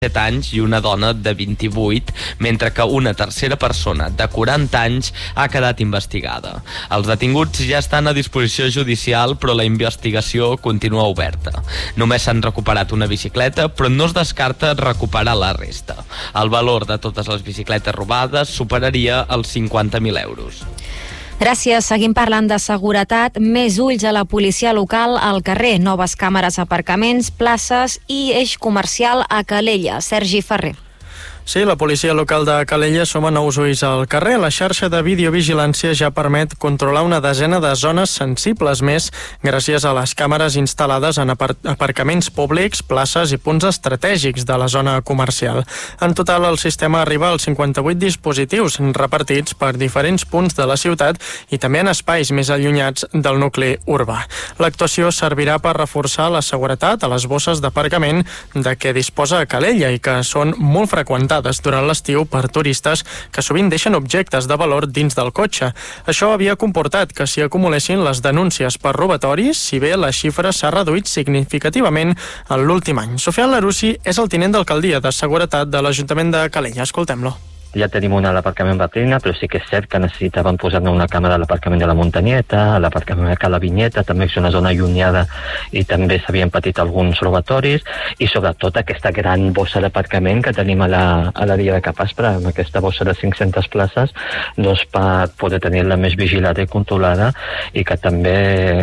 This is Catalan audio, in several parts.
7 anys i una dona de 28, mentre que una tercera persona de 40 anys ha quedat investigada. Els detinguts ja estan a disposició judicial, però la investigació continua oberta. Només s'han recuperat una bicicleta, però no es descarta recuperar la resta. El valor de totes les bicicletes robades superaria els 50.000 euros. Gràcies. Seguim parlant de seguretat. Més ulls a la policia local al carrer. Noves càmeres a aparcaments, places i eix comercial a Calella. Sergi Ferrer. Sí, la policia local de Calella suma nous ulls al carrer. La xarxa de videovigilància ja permet controlar una desena de zones sensibles més gràcies a les càmeres instal·lades en aparcaments públics, places i punts estratègics de la zona comercial. En total, el sistema arriba als 58 dispositius repartits per diferents punts de la ciutat i també en espais més allunyats del nucli urbà. L'actuació servirà per reforçar la seguretat a les bosses d'aparcament de què disposa Calella i que són molt freqüentades durant l'estiu per turistes que sovint deixen objectes de valor dins del cotxe. Això havia comportat que s'hi acumulessin les denúncies per robatoris, si bé la xifra s'ha reduït significativament en l'últim any. Sofian Larussi és el tinent d'alcaldia de seguretat de l'Ajuntament de Calella. Escoltem-lo. Ja tenim una a l'aparcament Batrina, però sí que és cert que necessitàvem posar-ne una càmera a l'aparcament de la Muntanyeta, a l'aparcament de Cala Vinyeta, també és una zona allunyada i també s'havien patit alguns robatoris, i sobretot aquesta gran bossa d'aparcament que tenim a la via de Capaspra, amb aquesta bossa de 500 places, doncs per poder tenir-la més vigilada i controlada i que també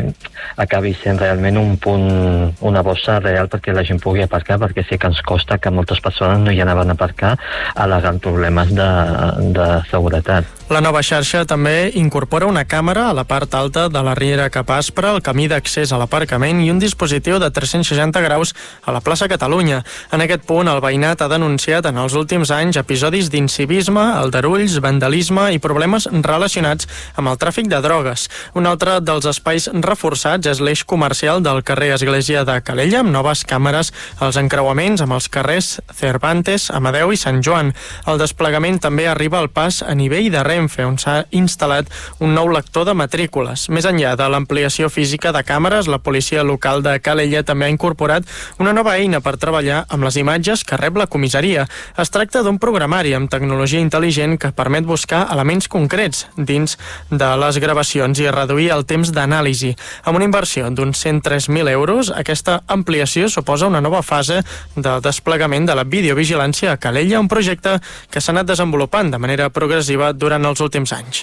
acabi sent realment un punt, una bossa real perquè la gent pugui aparcar, perquè sí que ens costa que moltes persones no hi anaven a aparcar al·legant problemes de seguretat. La nova xarxa també incorpora una càmera a la part alta de la riera Capaspra, el camí d'accés a l'aparcament i un dispositiu de 360 graus a la plaça Catalunya. En aquest punt, el veïnat ha denunciat en els últims anys episodis d'incivisme, aldarulls, vandalisme i problemes relacionats amb el tràfic de drogues. Un altre dels espais reforçats és l'eix comercial del carrer Església de Calella, amb noves càmeres als encreuaments amb els carrers Cervantes, Amadeu i Sant Joan. El desplegament també arriba al pas a nivell de Renfe, on s'ha instal·lat un nou lector de matrícules. Més enllà de l'ampliació física de càmeres, la policia local de Calella també ha incorporat una nova eina per treballar amb les imatges que rep la comissaria. Es tracta d'un programari amb tecnologia intel·ligent que permet buscar elements concrets dins de les gravacions i reduir el temps d'anàlisi. Amb una inversió d'uns 103.000 euros, aquesta ampliació suposa una nova fase de desplegament de la videovigilància a Calella, un projecte que s'ha anat desenvolupant de manera progressiva durant els últims anys.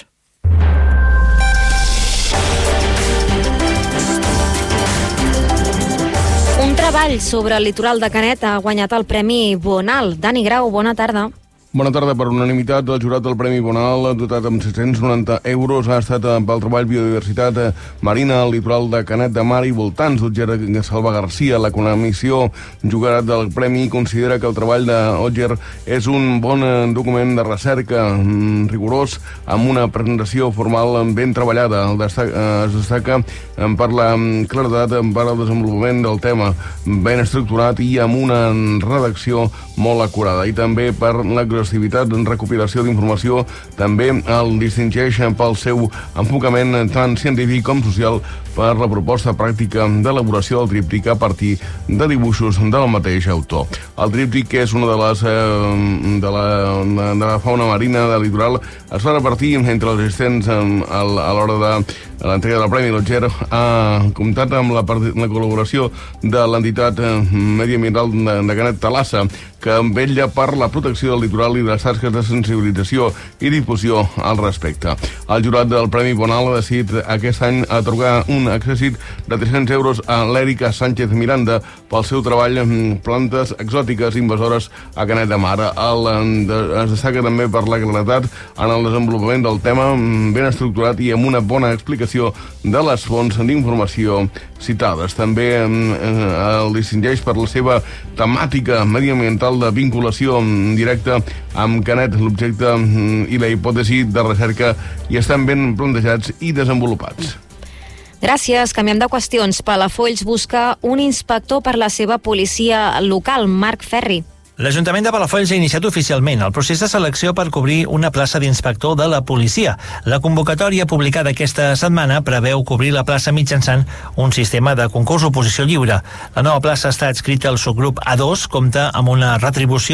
Un treball sobre el litoral de Canet ha guanyat el Premi Bonal. Dani Grau, bona tarda. Bona tarda. Per unanimitat, el jurat del Premi Bonal, dotat amb 790 euros, ha estat pel treball Biodiversitat Marina al litoral de Canet de Mar i voltants. Otger Salva Garcia, la comissió jurat del Premi, considera que el treball d'Otger és un bon document de recerca rigorós, amb una presentació formal ben treballada. Es destaca per la claredat, per al desenvolupament del tema ben estructurat i amb una redacció molt acurada, i també per l'agressivitat en recopilació d'informació. També el distingeix pel seu enfocament tant científic com social per la proposta pràctica d'elaboració del tríptic a partir de dibuixos del mateix autor. El tríptic, que és una de la fauna marina del litoral, es va repartir entre els assistents a l'hora de l'entrega del Premi. L'Otger ha comptat amb la col·laboració de l'entitat mediambiental de Canet Talassa, que vetlla per la protecció del litoral i de les tasques de sensibilització i difusió al respecte. El jurat del Premi Bonal ha decidit aquest any atorgar un accèssit de 300 euros a l'Èrica Sánchez Miranda pel seu treball plantes exòtiques invasores a Canet de Mar. Es destaca també per la claredat en el desenvolupament del tema, ben estructurat i amb una bona explicació de les fonts d'informació citades. També el distingeix per la seva temàtica mediambiental de vinculació directa amb Canet. L'objecte i la hipòtesi de recerca hi estan ben plantejats i desenvolupats. Gràcies. Canviem de qüestions. Palafolls busca un inspector per la seva policia local. Marc Ferri. L'Ajuntament de Palafolls ha iniciat oficialment el procés de selecció per cobrir una plaça d'inspector de la policia. La convocatòria publicada aquesta setmana preveu cobrir la plaça mitjançant un sistema de concurs-oposició lliure. La nova plaça està adscrita al subgrup A2, compta amb una retribució